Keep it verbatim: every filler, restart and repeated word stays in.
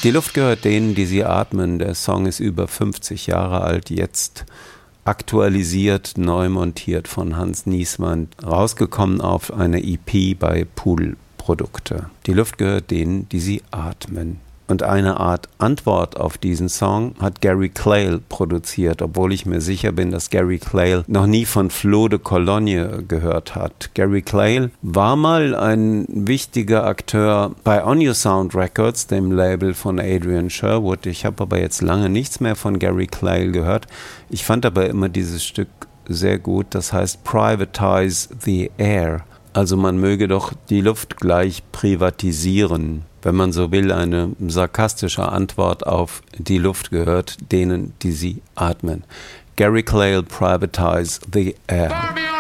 Die Luft gehört denen, die sie atmen. Der Song ist über fünfzig Jahre alt, jetzt aktualisiert, neu montiert von Hans Niesmann, rausgekommen auf eine E P bei Pudelprodukte. Die Luft gehört denen, die sie atmen. Und eine Art Antwort auf diesen Song hat Gary Clayle produziert, obwohl ich mir sicher bin, dass Gary Clayle noch nie von Flo de Cologne gehört hat. Gary Clayle war mal ein wichtiger Akteur bei On Your Sound Records, dem Label von Adrian Sherwood. Ich habe aber jetzt lange nichts mehr von Gary Clayle gehört. Ich fand aber immer dieses Stück sehr gut, das heißt Privatize the Air. Also man möge doch die Luft gleich privatisieren, wenn man so will, eine sarkastische Antwort auf die Luft gehört denen, die sie atmen. Gary Clayle, Privatize the Air.